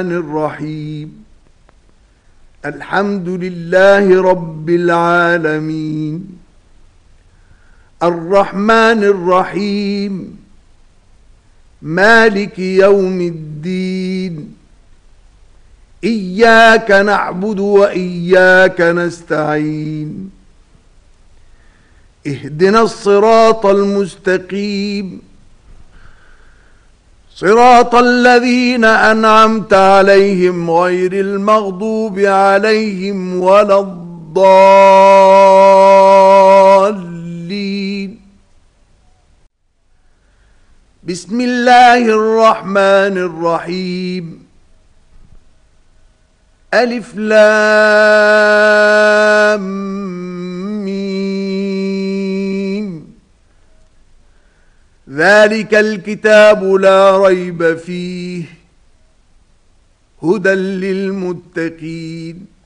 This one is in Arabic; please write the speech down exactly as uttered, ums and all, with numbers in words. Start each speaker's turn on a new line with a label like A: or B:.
A: الرحيم الحمد لله رب العالمين الرحمن الرحيم مالك يوم الدين إياك نعبد وإياك نستعين اهدنا الصراط المستقيم صراط الذين أنعمت عليهم غير المغضوب عليهم ولا الضالين. بسم الله الرحمن الرحيم ألف لام ميم ذلك الكتاب لا ريب فيه هدى للمتقين.